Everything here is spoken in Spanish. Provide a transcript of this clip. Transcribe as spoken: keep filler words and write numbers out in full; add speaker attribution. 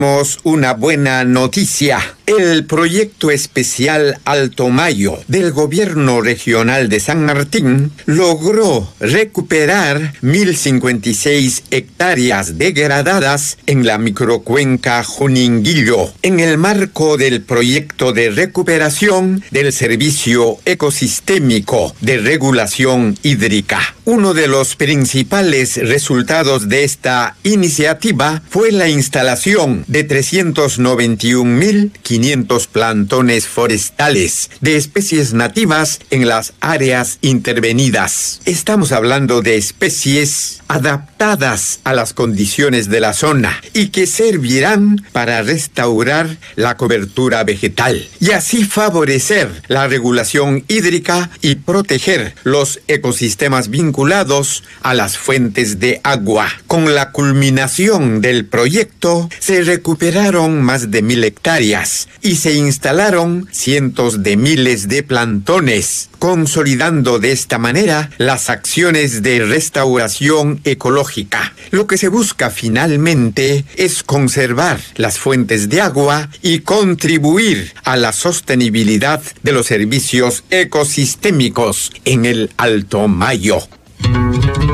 Speaker 1: Tenemos una buena noticia. El proyecto especial Alto Mayo del Gobierno Regional de San Martín logró recuperar mil cincuenta y seis hectáreas degradadas en la microcuenca Juninguillo, en el marco del proyecto de recuperación del Servicio Ecosistémico de Regulación Hídrica. Uno de los principales resultados de esta iniciativa fue la instalación de trescientos noventa y un mil quinientos plantones forestales de especies nativas en las áreas intervenidas. Estamos hablando de especies adaptadas a las condiciones de la zona y que servirán para restaurar la cobertura vegetal y así favorecer la regulación hídrica y proteger los ecosistemas vinculados a las fuentes de agua. Con la culminación del proyecto se recuperaron más de mil hectáreas y se instalaron cientos de miles de plantones, consolidando de esta manera las acciones de restauración ecológica. Lo que se busca finalmente es conservar las fuentes de agua y contribuir a la sostenibilidad de los servicios ecosistémicos en el Alto Mayo.